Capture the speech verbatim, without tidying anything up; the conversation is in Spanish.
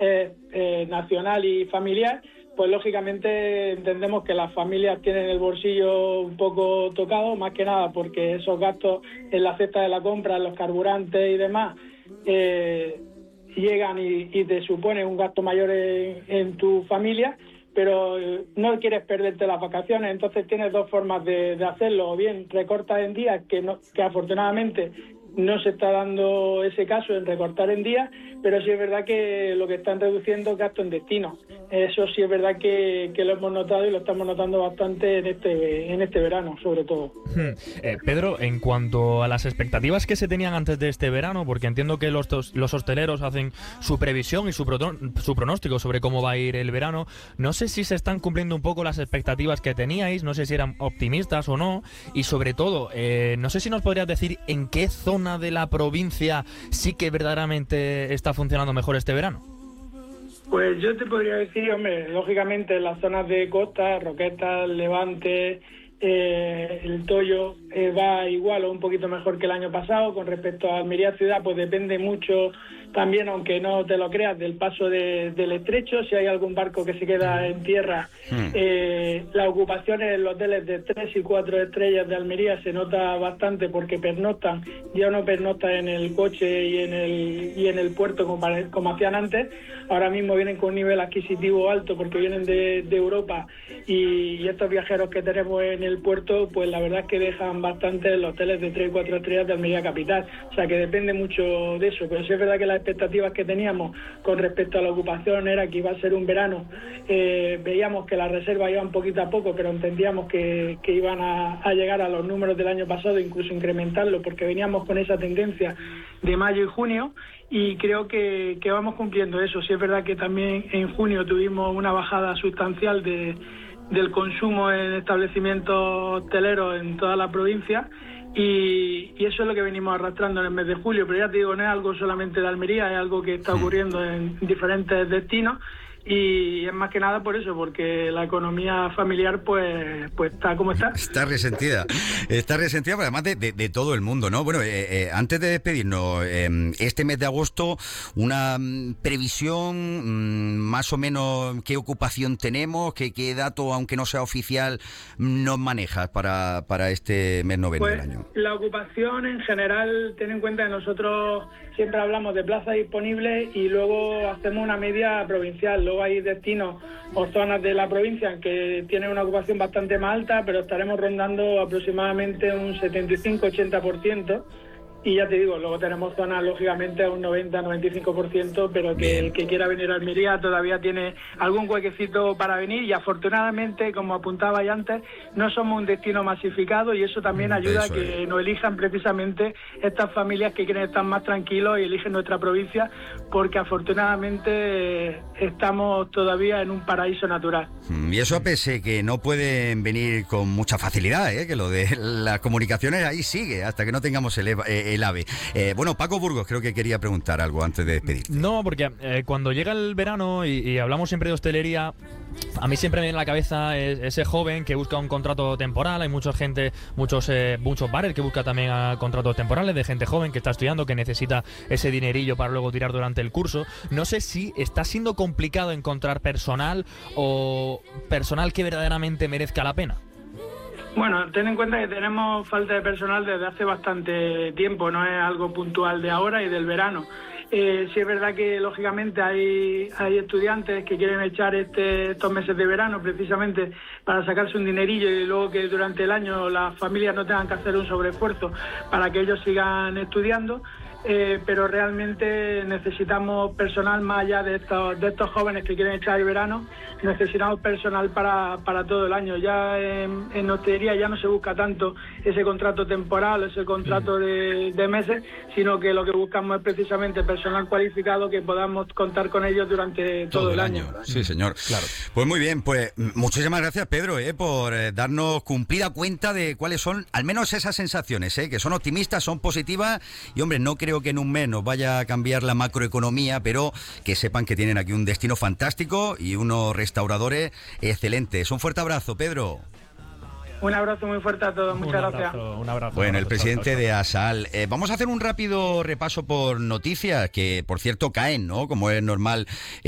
es eh, nacional y familiar, pues lógicamente entendemos que las familias tienen el bolsillo un poco tocado, más que nada porque esos gastos en la cesta de la compra, en los carburantes y demás, eh, llegan y, y te suponen un gasto mayor en, en tu familia, pero no quieres perderte las vacaciones, entonces tienes dos formas de, de hacerlo, o bien recortas en días, que, no, que afortunadamente no se está dando ese caso en recortar en días, pero sí es verdad que lo que están reduciendo es gasto en destino. Eso sí es verdad que, que lo hemos notado y lo estamos notando bastante en este en este verano, sobre todo. Hmm. Eh, Pedro, en cuanto a las expectativas que se tenían antes de este verano, porque entiendo que los, los hosteleros hacen su previsión y su, pro, su pronóstico sobre cómo va a ir el verano, no sé si se están cumpliendo un poco las expectativas que teníais, no sé si eran optimistas o no, y sobre todo, eh, no sé si nos podrías decir en qué zona de la provincia sí que verdaderamente está funcionando mejor este verano. Pues yo te podría decir, hombre, lógicamente en las zonas de costa, Roquetas, Levante, eh, el Toyo, eh, va igual o un poquito mejor que el año pasado. Con respecto a Almería ciudad, pues depende mucho también, aunque no te lo creas, del paso de, del estrecho. Si hay algún barco que se queda en tierra, eh, la ocupación en los hoteles de tres y cuatro estrellas de Almería se nota bastante porque pernoctan, ya no pernoctan en el coche y en el y en el puerto como, como hacían antes. Ahora mismo vienen con un nivel adquisitivo alto porque vienen de, de Europa y, y estos viajeros que tenemos en el puerto, pues la verdad es que dejan bastante en los hoteles de tres y cuatro estrellas de Almería capital. O sea que depende mucho de eso, pero sí es verdad que las expectativas que teníamos con respecto a la ocupación era que iba a ser un verano. Eh, veíamos que las reservas iban poquito a poco, pero entendíamos que, que iban a, a llegar a los números del año pasado, incluso incrementarlo, porque veníamos con esa tendencia de mayo y junio, y creo que, que vamos cumpliendo eso. Sí es verdad que también en junio tuvimos una bajada sustancial de, del consumo en establecimientos hoteleros en toda la provincia, y, y eso es lo que venimos arrastrando en el mes de julio, pero ya te digo, no es algo solamente de Almería, es algo que está ocurriendo en diferentes destinos, y es más que nada por eso, porque la economía familiar pues pues está como está. Está resentida, está resentida además de, de, de todo el mundo, ¿no? Bueno, eh, eh, antes de despedirnos, eh, este mes de agosto, una mm, previsión, mm, más o menos, qué ocupación tenemos, qué, qué dato, aunque no sea oficial, nos manejas para, para este mes noveno pues, del año. La ocupación en general, ten en cuenta que nosotros siempre hablamos de plazas disponibles y luego hacemos una media provincial. Luego hay destinos o zonas de la provincia que tienen una ocupación bastante más alta, pero estaremos rondando aproximadamente un setenta y cinco a ochenta por ciento. Y ya te digo, luego tenemos zonas lógicamente a un noventa a noventa y cinco por ciento, pero que el que quiera venir a Almería todavía tiene algún huequecito para venir, y afortunadamente, como apuntaba ya antes, no somos un destino masificado, y eso también ayuda eso a que es. nos elijan precisamente estas familias que quieren estar más tranquilos y eligen nuestra provincia, porque afortunadamente estamos todavía en un paraíso natural. Y eso a pesar que no pueden venir con mucha facilidad, ¿eh? Que lo de las comunicaciones ahí sigue, hasta que no tengamos el, eh, el AVE. Eh, bueno, Paco Burgos creo que quería preguntar algo antes de despedirte. No, porque eh, cuando llega el verano y, y hablamos siempre de hostelería, a mí siempre me viene a la cabeza ese joven que busca un contrato temporal. Hay mucha gente, muchos eh, muchos bares que buscan también a contratos temporales de gente joven que está estudiando, que necesita ese dinerillo para luego tirar durante el curso. No sé si está siendo complicado encontrar personal o personal que verdaderamente merezca la pena. Bueno, ten en cuenta que tenemos falta de personal desde hace bastante tiempo, no es algo puntual de ahora y del verano. Eh, sí es verdad que lógicamente hay hay estudiantes que quieren echar este, estos meses de verano precisamente para sacarse un dinerillo, y luego que durante el año las familias no tengan que hacer un sobreesfuerzo para que ellos sigan estudiando. Eh, pero realmente necesitamos personal más allá de estos de estos jóvenes que quieren echar el verano. Necesitamos personal para, para todo el año. Ya en, en hostelería ya no se busca tanto ese contrato temporal, ese contrato de, de meses, sino que lo que buscamos es precisamente personal cualificado que podamos contar con ellos durante todo, todo el año. año. Sí, señor. Claro. Pues muy bien, pues muchísimas gracias, Pedro, eh, por eh, darnos cumplida cuenta de cuáles son, al menos esas sensaciones, eh, que son optimistas, son positivas, y hombre, no creo que en un mes nos vaya a cambiar la macroeconomía, pero que sepan que tienen aquí un destino fantástico y unos restauradores excelentes. Un fuerte abrazo, Pedro. Un abrazo muy fuerte a todos, muchas un abrazo, gracias. Un abrazo. Bueno, un abrazo, el presidente chao, chao. de ASAL. Eh, vamos a hacer un rápido repaso por noticias que, por cierto, caen, ¿no? Como es normal.